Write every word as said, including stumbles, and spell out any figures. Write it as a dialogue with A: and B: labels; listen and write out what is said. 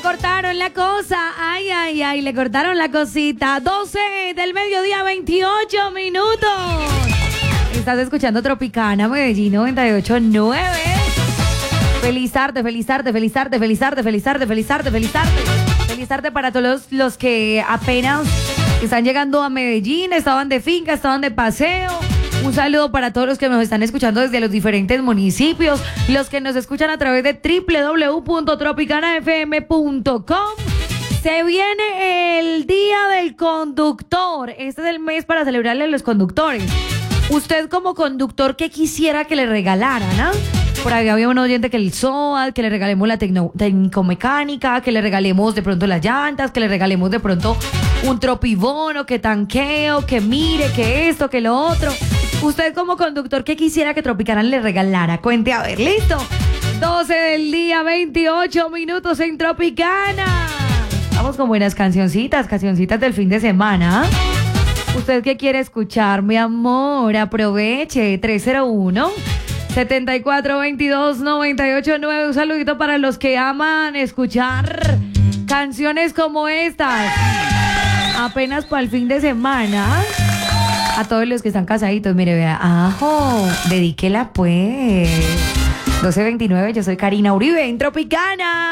A: cortaron la cosa. Ay, ay, ay, le cortaron la cosita. doce del mediodía, veintiocho minutos. Estás escuchando Tropicana, Medellín noventa y ocho punto nueve. Feliz tarde, feliz tarde, feliz tarde, feliz tarde, feliz tarde, feliz tarde, feliz tarde. Feliz tarde para todos los, los que apenas están llegando a Medellín, estaban de finca, estaban de paseo. Un saludo para todos los que nos están escuchando desde los diferentes municipios, los que nos escuchan a través de doble u doble u doble u punto tropicana f m punto com. Se viene el Día del Conductor. Este es el mes para celebrarle a los conductores. Usted como conductor, ¿qué quisiera que le regalaran? ¿Ah? Por ahí había un oyente que el S O A D, que le regalemos la tecno, tecnicomecánica, que le regalemos de pronto las llantas, que le regalemos de pronto un tropibono, que tanqueo, que mire, que esto, que lo otro. Usted como conductor, ¿qué quisiera que Tropicana le regalara? Cuente, a ver, listo. doce del día, veintiocho minutos en Tropicana. Vamos con buenas cancioncitas, cancioncitas del fin de semana. ¿Usted qué quiere escuchar, mi amor? Aproveche, tres cero uno, setenta y cuatro veintidós, noventa y ocho nueve. Un saludito para los que aman escuchar canciones como estas. Apenas para el fin de semana. A todos los que están casaditos, mire, vea, ajo, dedíquela pues. doce veintinueve, yo soy Karina Uribe en Tropicana.